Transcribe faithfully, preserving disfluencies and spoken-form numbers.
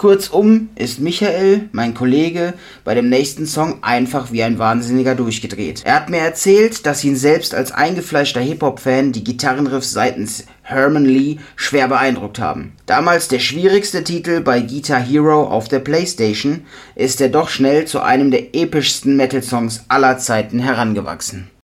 Kurzum ist Michael, mein Kollege, bei dem nächsten Song einfach wie ein Wahnsinniger durchgedreht. Er hat mir erzählt, dass ihn selbst als eingefleischter Hip-Hop-Fan die Gitarrenriffs seitens Herman Lee schwer beeindruckt haben. Damals der schwierigste Titel bei Guitar Hero auf der PlayStation, ist er doch schnell zu einem der epischsten Metal-Songs aller Zeiten herangewachsen.